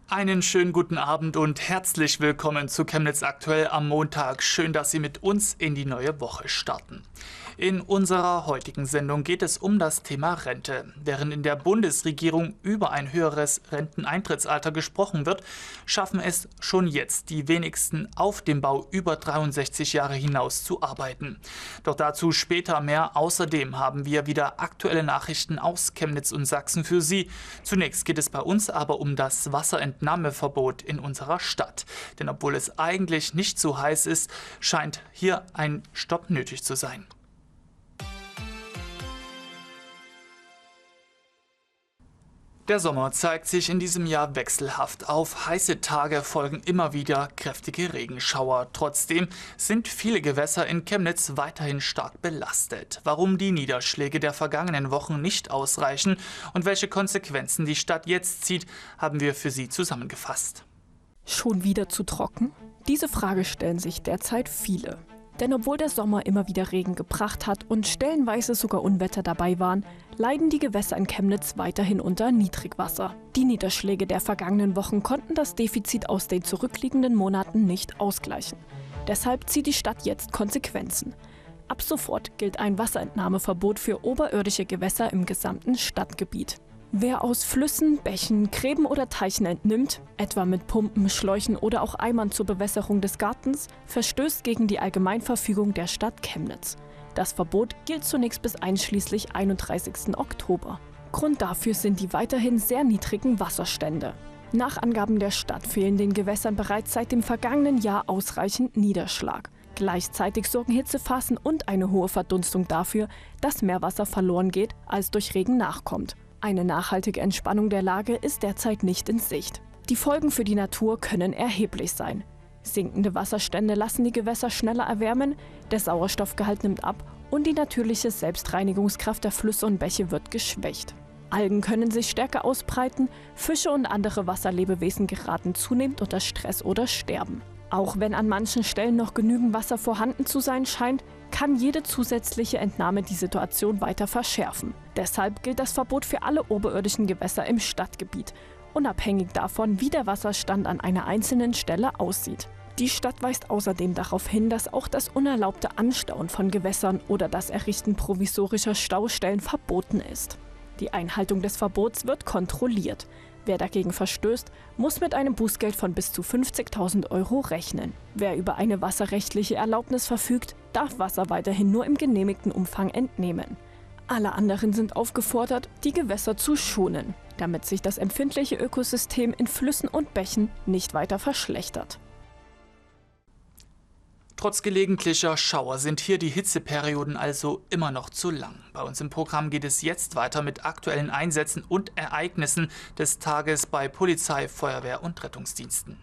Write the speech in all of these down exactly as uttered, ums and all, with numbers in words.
Einen schönen guten Abend und herzlich willkommen zu Chemnitz aktuell am Montag. Schön, dass Sie mit uns in die neue Woche starten. In unserer heutigen Sendung geht es um das Thema Rente. Während in der Bundesregierung über ein höheres Renteneintrittsalter gesprochen wird, schaffen es schon jetzt die wenigsten auf dem Bau über dreiundsechzig Jahre hinaus zu arbeiten. Doch dazu später mehr. Außerdem haben wir wieder aktuelle Nachrichten aus Chemnitz und Sachsen für Sie. Zunächst geht es bei uns aber um das Wasserentnahmeverbot in unserer Stadt. Denn obwohl es eigentlich nicht so heiß ist, scheint hier ein Stopp nötig zu sein. Der Sommer zeigt sich in diesem Jahr wechselhaft. Auf heiße Tage folgen immer wieder kräftige Regenschauer. Trotzdem sind viele Gewässer in Chemnitz weiterhin stark belastet. Warum die Niederschläge der vergangenen Wochen nicht ausreichen und welche Konsequenzen die Stadt jetzt zieht, haben wir für Sie zusammengefasst. Schon wieder zu trocken? Diese Frage stellen sich derzeit viele. Denn obwohl der Sommer immer wieder Regen gebracht hat und stellenweise sogar Unwetter dabei waren, leiden die Gewässer in Chemnitz weiterhin unter Niedrigwasser. Die Niederschläge der vergangenen Wochen konnten das Defizit aus den zurückliegenden Monaten nicht ausgleichen. Deshalb zieht die Stadt jetzt Konsequenzen. Ab sofort gilt ein Wasserentnahmeverbot für oberirdische Gewässer im gesamten Stadtgebiet. Wer aus Flüssen, Bächen, Gräben oder Teichen entnimmt, etwa mit Pumpen, Schläuchen oder auch Eimern zur Bewässerung des Gartens, verstößt gegen die Allgemeinverfügung der Stadt Chemnitz. Das Verbot gilt zunächst bis einschließlich einunddreißigsten Oktober. Grund dafür sind die weiterhin sehr niedrigen Wasserstände. Nach Angaben der Stadt fehlen den Gewässern bereits seit dem vergangenen Jahr ausreichend Niederschlag. Gleichzeitig sorgen Hitzephasen und eine hohe Verdunstung dafür, dass mehr Wasser verloren geht, als durch Regen nachkommt. Eine nachhaltige Entspannung der Lage ist derzeit nicht in Sicht. Die Folgen für die Natur können erheblich sein. Sinkende Wasserstände lassen die Gewässer schneller erwärmen, der Sauerstoffgehalt nimmt ab und die natürliche Selbstreinigungskraft der Flüsse und Bäche wird geschwächt. Algen können sich stärker ausbreiten, Fische und andere Wasserlebewesen geraten zunehmend unter Stress oder sterben. Auch wenn an manchen Stellen noch genügend Wasser vorhanden zu sein scheint, kann jede zusätzliche Entnahme die Situation weiter verschärfen. Deshalb gilt das Verbot für alle oberirdischen Gewässer im Stadtgebiet, unabhängig davon, wie der Wasserstand an einer einzelnen Stelle aussieht. Die Stadt weist außerdem darauf hin, dass auch das unerlaubte Anstauen von Gewässern oder das Errichten provisorischer Staustellen verboten ist. Die Einhaltung des Verbots wird kontrolliert. Wer dagegen verstößt, muss mit einem Bußgeld von bis zu fünfzigtausend Euro rechnen. Wer über eine wasserrechtliche Erlaubnis verfügt, darf Wasser weiterhin nur im genehmigten Umfang entnehmen. Alle anderen sind aufgefordert, die Gewässer zu schonen, damit sich das empfindliche Ökosystem in Flüssen und Bächen nicht weiter verschlechtert. Trotz gelegentlicher Schauer sind hier die Hitzeperioden also immer noch zu lang. Bei uns im Programm geht es jetzt weiter mit aktuellen Einsätzen und Ereignissen des Tages bei Polizei, Feuerwehr und Rettungsdiensten.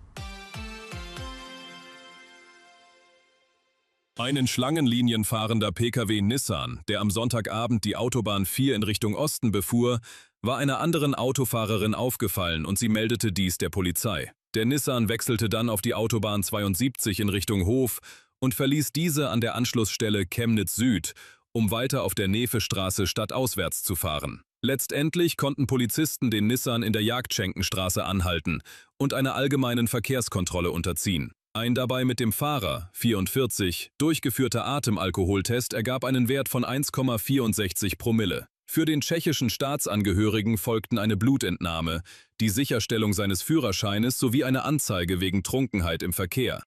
Ein schlangenlinienfahrender Pkw Nissan, der am Sonntagabend die Autobahn vier in Richtung Osten befuhr, war einer anderen Autofahrerin aufgefallen und sie meldete dies der Polizei. Der Nissan wechselte dann auf die Autobahn zweiundsiebzig in Richtung Hof und verließ diese an der Anschlussstelle Chemnitz Süd, um weiter auf der Nevestraße stadtauswärts zu fahren. Letztendlich konnten Polizisten den Nissan in der Jagdschenkenstraße anhalten und einer allgemeinen Verkehrskontrolle unterziehen. Ein dabei mit dem Fahrer, vierundvierzig, durchgeführter Atemalkoholtest ergab einen Wert von eins Komma vierundsechzig Promille. Für den tschechischen Staatsangehörigen folgten eine Blutentnahme, die Sicherstellung seines Führerscheines sowie eine Anzeige wegen Trunkenheit im Verkehr.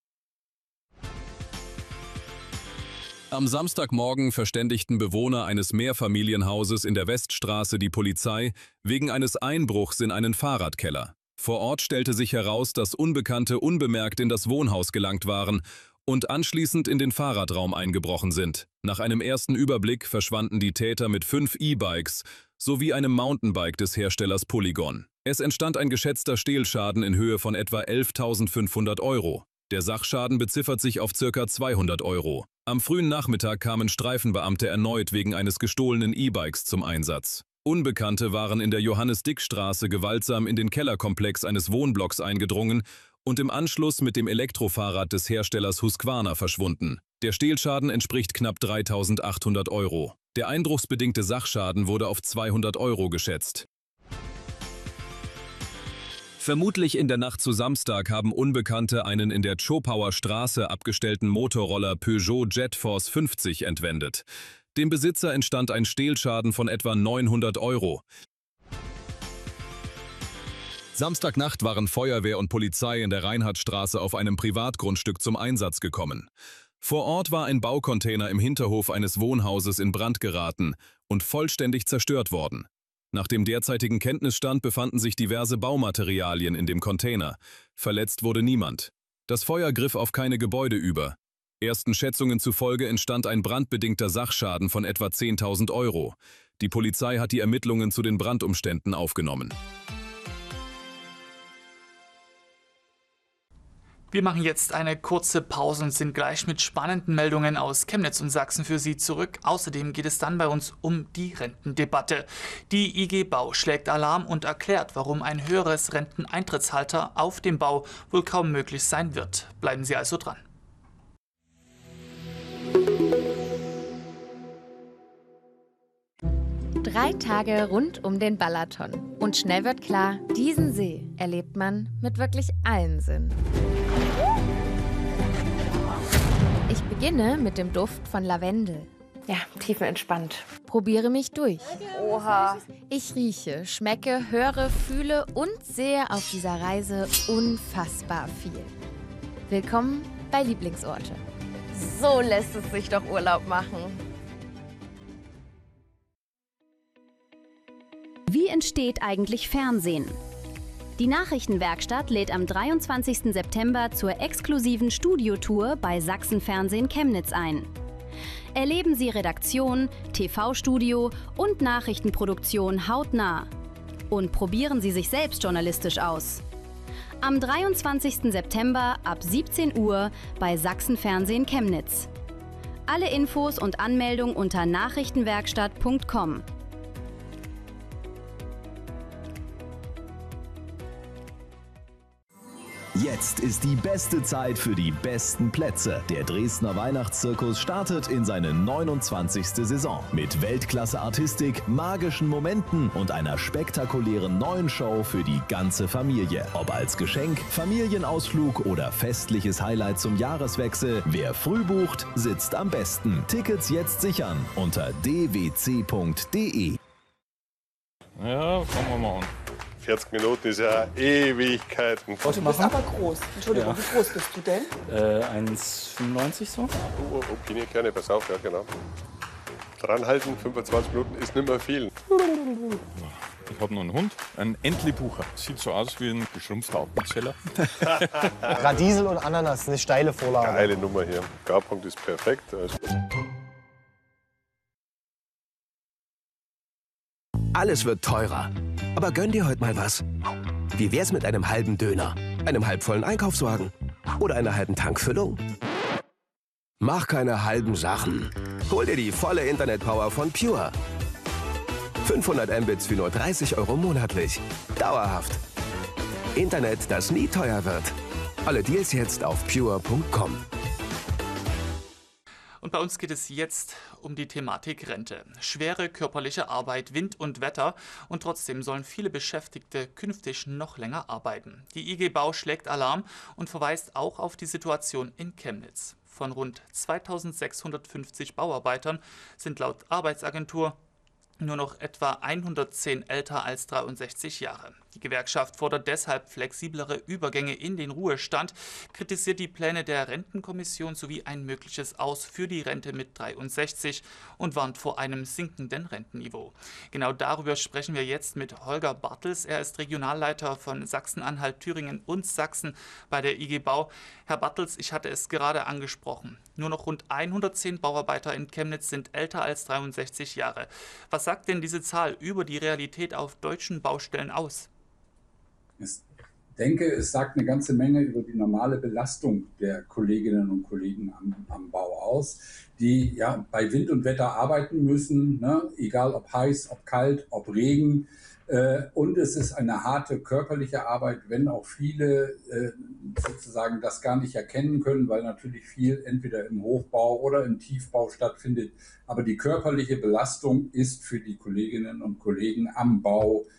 Am Samstagmorgen verständigten Bewohner eines Mehrfamilienhauses in der Weststraße die Polizei wegen eines Einbruchs in einen Fahrradkeller. Vor Ort stellte sich heraus, dass Unbekannte unbemerkt in das Wohnhaus gelangt waren und anschließend in den Fahrradraum eingebrochen sind. Nach einem ersten Überblick verschwanden die Täter mit fünf E-Bikes sowie einem Mountainbike des Herstellers Polygon. Es entstand ein geschätzter Stehlschaden in Höhe von etwa elftausendfünfhundert Euro. Der Sachschaden beziffert sich auf ca. zweihundert Euro. Am frühen Nachmittag kamen Streifenbeamte erneut wegen eines gestohlenen E-Bikes zum Einsatz. Unbekannte waren in der Johannes-Dick-Straße gewaltsam in den Kellerkomplex eines Wohnblocks eingedrungen und im Anschluss mit dem Elektrofahrrad des Herstellers Husqvarna verschwunden. Der Stehlschaden entspricht knapp dreitausendachthundert Euro. Der einbruchsbedingte Sachschaden wurde auf zweihundert Euro geschätzt. Vermutlich in der Nacht zu Samstag haben Unbekannte einen in der Zschopauer Straße abgestellten Motorroller Peugeot Jetforce fünfzig entwendet. Dem Besitzer entstand ein Stehlschaden von etwa neunhundert Euro. Samstagnacht waren Feuerwehr und Polizei in der Reinhardtstraße auf einem Privatgrundstück zum Einsatz gekommen. Vor Ort war ein Baucontainer im Hinterhof eines Wohnhauses in Brand geraten und vollständig zerstört worden. Nach dem derzeitigen Kenntnisstand befanden sich diverse Baumaterialien in dem Container. Verletzt wurde niemand. Das Feuer griff auf keine Gebäude über. Ersten Schätzungen zufolge entstand ein brandbedingter Sachschaden von etwa zehntausend Euro. Die Polizei hat die Ermittlungen zu den Brandumständen aufgenommen. Wir machen jetzt eine kurze Pause und sind gleich mit spannenden Meldungen aus Chemnitz und Sachsen für Sie zurück. Außerdem geht es dann bei uns um die Rentendebatte. Die I G Bau schlägt Alarm und erklärt, warum ein höheres Renteneintrittsalter auf dem Bau wohl kaum möglich sein wird. Bleiben Sie also dran. Drei Tage rund um den Balaton. Und schnell wird klar, diesen See erlebt man mit wirklich allen Sinnen. Ich beginne mit dem Duft von Lavendel. Ja, tiefenentspannt. Probiere mich durch. Oha. Ich rieche, schmecke, höre, fühle und sehe auf dieser Reise unfassbar viel. Willkommen bei Lieblingsorte. So lässt es sich doch Urlaub machen. Wie entsteht eigentlich Fernsehen? Die Nachrichtenwerkstatt lädt am dreiundzwanzigsten September zur exklusiven Studiotour bei Sachsen Fernsehen Chemnitz ein. Erleben Sie Redaktion, T V-Studio und Nachrichtenproduktion hautnah. Und probieren Sie sich selbst journalistisch aus. Am dreiundzwanzigsten September ab siebzehn Uhr bei Sachsen Fernsehen Chemnitz. Alle Infos und Anmeldung unter nachrichtenwerkstatt punkt com. Jetzt ist die beste Zeit für die besten Plätze. Der Dresdner Weihnachtszirkus startet in seine neunundzwanzigste Saison. Mit Weltklasse-Artistik, magischen Momenten und einer spektakulären neuen Show für die ganze Familie. Ob als Geschenk, Familienausflug oder festliches Highlight zum Jahreswechsel, wer früh bucht, sitzt am besten. Tickets jetzt sichern unter d w c punkt d e. Ja, fangen wir mal an. vierzig Minuten ist ja Ewigkeiten. Oh, du bist aber groß. Entschuldigung, Ja. wie groß bist du denn? Äh, eins Komma fünfundneunzig so. Oh, oh, okay, gerne, pass auf, ja genau. Dranhalten, fünfundzwanzig Minuten ist nicht mehr viel. Ich habe noch einen Hund, einen Entlebucher. Sieht so aus wie ein geschrumpfter Appenzeller. Radiesel und Ananas, eine steile Vorlage. Geile Nummer hier. Garpunkt ist perfekt. Also Alles wird teurer. Aber gönn dir heute mal was. Wie wär's mit einem halben Döner, einem halbvollen Einkaufswagen oder einer halben Tankfüllung? Mach keine halben Sachen. Hol dir die volle Internetpower von Pure. fünfhundert Mbits für nur dreißig Euro monatlich. Dauerhaft. Internet, das nie teuer wird. Alle Deals jetzt auf pure punkt com. Und bei uns geht es jetzt um die Thematik Rente. Schwere körperliche Arbeit, Wind und Wetter und trotzdem sollen viele Beschäftigte künftig noch länger arbeiten. Die I G Bau schlägt Alarm und verweist auch auf die Situation in Chemnitz. Von rund zweitausendsechshundertfünfzig Bauarbeitern sind laut Arbeitsagentur nur noch etwa hundertzehn älter als dreiundsechzig Jahre. Die Gewerkschaft fordert deshalb flexiblere Übergänge in den Ruhestand, kritisiert die Pläne der Rentenkommission sowie ein mögliches Aus für die Rente mit dreiundsechzig und warnt vor einem sinkenden Rentenniveau. Genau darüber sprechen wir jetzt mit Holger Bartels. Er ist Regionalleiter von Sachsen-Anhalt, Thüringen und Sachsen bei der I G Bau. Herr Bartels, ich hatte es gerade angesprochen. Nur noch rund hundertzehn Bauarbeiter in Chemnitz sind älter als dreiundsechzig Jahre. Was sagt denn diese Zahl über die Realität auf deutschen Baustellen aus? Ich denke, es sagt eine ganze Menge über die normale Belastung der Kolleginnen und Kollegen am, am Bau aus, die ja bei Wind und Wetter arbeiten müssen, ne? Egal ob heiß, ob kalt, ob Regen. Äh, und es ist eine harte körperliche Arbeit, wenn auch viele äh, sozusagen das gar nicht erkennen können, weil natürlich viel entweder im Hochbau oder im Tiefbau stattfindet. Aber die körperliche Belastung ist für die Kolleginnen und Kollegen am Bau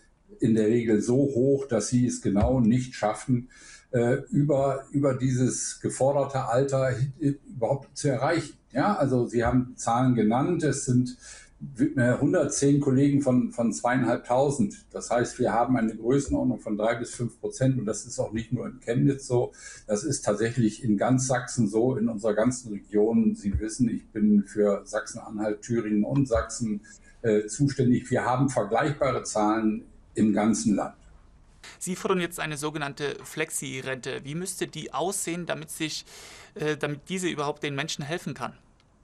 in der Regel so hoch, dass sie es genau nicht schaffen, äh, über, über dieses geforderte Alter überhaupt zu erreichen. Ja, also Sie haben Zahlen genannt, es sind hundertzehn Kollegen von, von zweieinhalbtausend. Das heißt, wir haben eine Größenordnung von drei bis fünf Prozent und das ist auch nicht nur in Chemnitz so. Das ist tatsächlich in ganz Sachsen so, in unserer ganzen Region. Sie wissen, ich bin für Sachsen-Anhalt, Thüringen und Sachsen äh, zuständig. Wir haben vergleichbare Zahlen im ganzen Land. Sie fordern jetzt eine sogenannte Flexi-Rente. Wie müsste die aussehen, damit, sich, äh, damit diese überhaupt den Menschen helfen kann?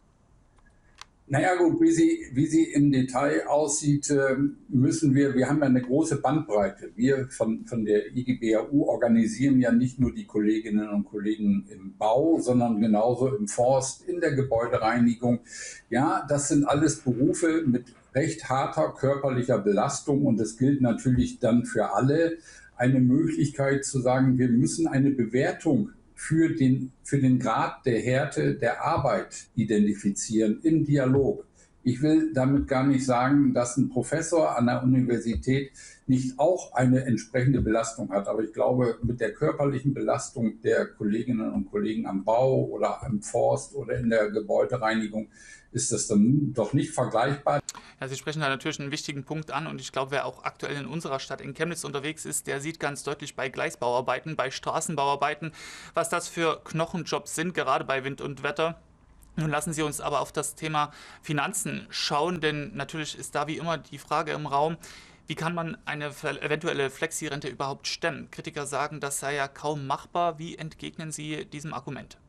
Naja gut, wie sie, wie sie im Detail aussieht, müssen wir, wir haben ja eine große Bandbreite. Wir von, von der I G B A U organisieren ja nicht nur die Kolleginnen und Kollegen im Bau, sondern genauso im Forst, in der Gebäudereinigung. Ja, das sind alles Berufe mit recht harter körperlicher Belastung und es gilt natürlich dann für alle eine Möglichkeit zu sagen, wir müssen eine Bewertung für den, für den Grad der Härte der Arbeit identifizieren im Dialog. Ich will damit gar nicht sagen, dass ein Professor an der Universität nicht auch eine entsprechende Belastung hat. Aber ich glaube, mit der körperlichen Belastung der Kolleginnen und Kollegen am Bau oder am Forst oder in der Gebäudereinigung ist das dann doch nicht vergleichbar. Ja, Sie sprechen da natürlich einen wichtigen Punkt an und ich glaube, wer auch aktuell in unserer Stadt in Chemnitz unterwegs ist, der sieht ganz deutlich bei Gleisbauarbeiten, bei Straßenbauarbeiten, was das für Knochenjobs sind, gerade bei Wind und Wetter. Nun lassen Sie uns aber auf das Thema Finanzen schauen, denn natürlich ist da wie immer die Frage im Raum, wie kann man eine eventuelle Flexi-Rente überhaupt stemmen? Kritiker sagen, das sei ja kaum machbar. Wie entgegnen Sie diesem Argument?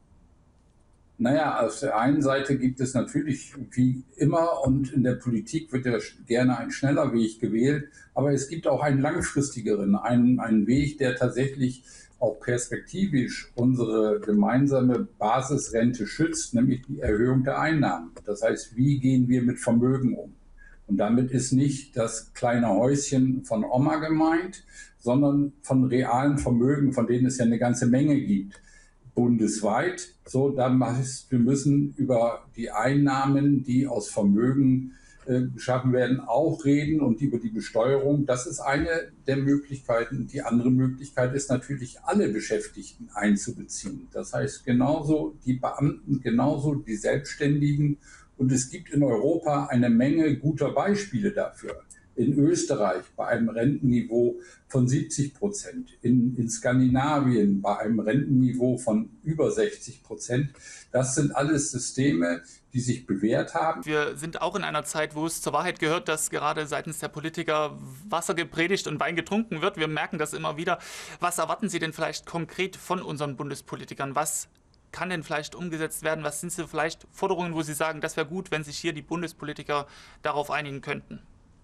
Naja, auf der einen Seite gibt es natürlich wie immer und in der Politik wird ja gerne ein schneller Weg gewählt, aber es gibt auch einen langfristigeren, einen, einen Weg, der tatsächlich auch perspektivisch unsere gemeinsame Basisrente schützt, nämlich die Erhöhung der Einnahmen. Das heißt, wie gehen wir mit Vermögen um? Und damit ist nicht das kleine Häuschen von Oma gemeint, sondern von realen Vermögen, von denen es ja eine ganze Menge gibt. Bundesweit, so dann heißt, wir müssen über die Einnahmen, die aus Vermögen äh, geschaffen werden, auch reden und über die Besteuerung. Das ist eine der Möglichkeiten. Die andere Möglichkeit ist natürlich, alle Beschäftigten einzubeziehen. Das heißt, genauso die Beamten, genauso die Selbstständigen. Und es gibt in Europa eine Menge guter Beispiele dafür. In Österreich bei einem Rentenniveau von siebzig Prozent, in, in Skandinavien bei einem Rentenniveau von über sechzig Prozent. Das sind alles Systeme, die sich bewährt haben. Wir sind auch in einer Zeit, wo es zur Wahrheit gehört, dass gerade seitens der Politiker Wasser gepredigt und Wein getrunken wird. Wir merken das immer wieder. Was erwarten Sie denn vielleicht konkret von unseren Bundespolitikern? Was kann denn vielleicht umgesetzt werden? Was sind so vielleicht Forderungen, wo Sie sagen, das wäre gut, wenn sich hier die Bundespolitiker darauf einigen könnten?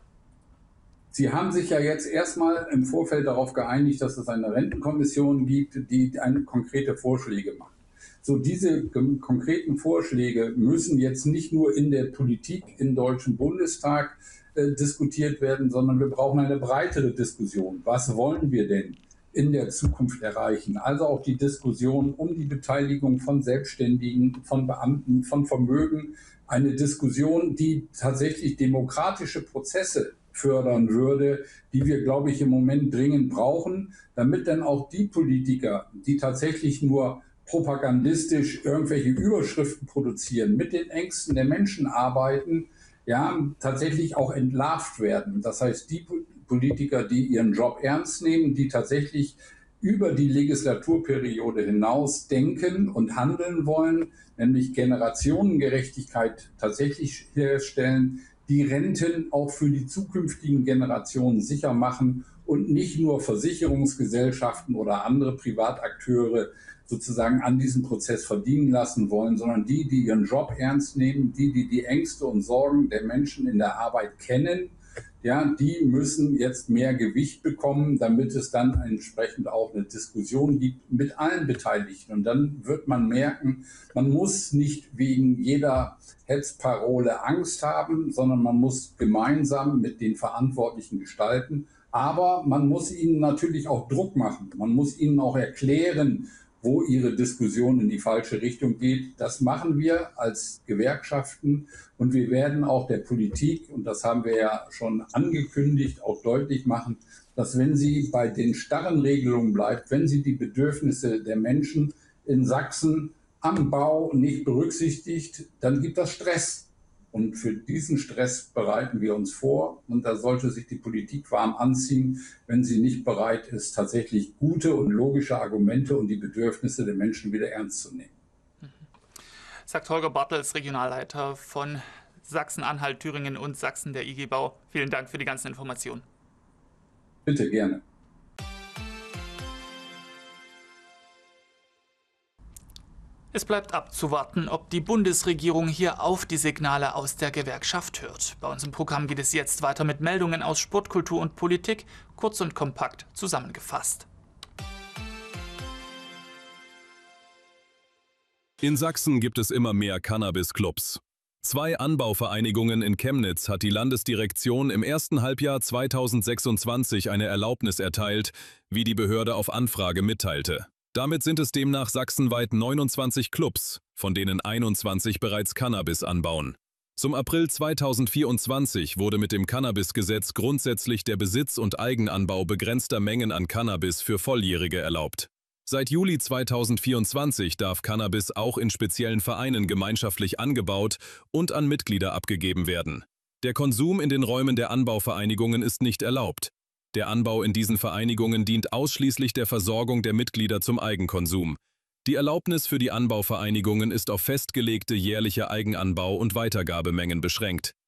Sie haben sich ja jetzt erstmal im Vorfeld darauf geeinigt, dass es eine Rentenkommission gibt, die eine konkrete Vorschläge macht. So, diese konkreten Vorschläge müssen jetzt nicht nur in der Politik im Deutschen Bundestag äh, diskutiert werden, sondern wir brauchen eine breitere Diskussion. Was wollen wir denn in der Zukunft erreichen? Also auch die Diskussion um die Beteiligung von Selbstständigen, von Beamten, von Vermögen. Eine Diskussion, die tatsächlich demokratische Prozesse fördern würde, die wir, glaube ich, im Moment dringend brauchen, damit dann auch die Politiker, die tatsächlich nur propagandistisch irgendwelche Überschriften produzieren, mit den Ängsten der Menschen arbeiten, ja, tatsächlich auch entlarvt werden. Das heißt, die Politiker, die ihren Job ernst nehmen, die tatsächlich über die Legislaturperiode hinaus denken und handeln wollen, nämlich Generationengerechtigkeit tatsächlich herstellen, die Renten auch für die zukünftigen Generationen sicher machen und nicht nur Versicherungsgesellschaften oder andere Privatakteure sozusagen an diesem Prozess verdienen lassen wollen, sondern die, die ihren Job ernst nehmen, die, die die Ängste und Sorgen der Menschen in der Arbeit kennen, ja, die müssen jetzt mehr Gewicht bekommen, damit es dann entsprechend auch eine Diskussion gibt mit allen Beteiligten. Und dann wird man merken, man muss nicht wegen jeder Hetzparole Angst haben, sondern man muss gemeinsam mit den Verantwortlichen gestalten. Aber man muss ihnen natürlich auch Druck machen. Man muss ihnen auch erklären, wo ihre Diskussion in die falsche Richtung geht. Das machen wir als Gewerkschaften und wir werden auch der Politik, und das haben wir ja schon angekündigt, auch deutlich machen, dass wenn sie bei den starren Regelungen bleibt, wenn sie die Bedürfnisse der Menschen in Sachsen am Bau nicht berücksichtigt, dann gibt das Stress. Und für diesen Stress bereiten wir uns vor. Und da sollte sich die Politik warm anziehen, wenn sie nicht bereit ist, tatsächlich gute und logische Argumente und die Bedürfnisse der Menschen wieder ernst zu nehmen. Sagt Holger Bartels, Regionalleiter von Sachsen-Anhalt, Thüringen und Sachsen der I G Bau. Vielen Dank für die ganzen Informationen. Bitte, gerne. Es bleibt abzuwarten, ob die Bundesregierung hier auf die Signale aus der Gewerkschaft hört. Bei uns im Programm geht es jetzt weiter mit Meldungen aus Sport, Kultur und Politik, kurz und kompakt zusammengefasst. In Sachsen gibt es immer mehr Cannabis-Clubs. Zwei Anbauvereinigungen in Chemnitz hat die Landesdirektion im ersten Halbjahr zweitausendsechsundzwanzig eine Erlaubnis erteilt, wie die Behörde auf Anfrage mitteilte. Damit sind es demnach sachsenweit neunundzwanzig Clubs, von denen einundzwanzig bereits Cannabis anbauen. Zum April zweitausendvierundzwanzig wurde mit dem Cannabisgesetz grundsätzlich der Besitz und Eigenanbau begrenzter Mengen an Cannabis für Volljährige erlaubt. Seit Juli zweitausendvierundzwanzig darf Cannabis auch in speziellen Vereinen gemeinschaftlich angebaut und an Mitglieder abgegeben werden. Der Konsum in den Räumen der Anbauvereinigungen ist nicht erlaubt. Der Anbau in diesen Vereinigungen dient ausschließlich der Versorgung der Mitglieder zum Eigenkonsum. Die Erlaubnis für die Anbauvereinigungen ist auf festgelegte jährliche Eigenanbau- und Weitergabemengen beschränkt.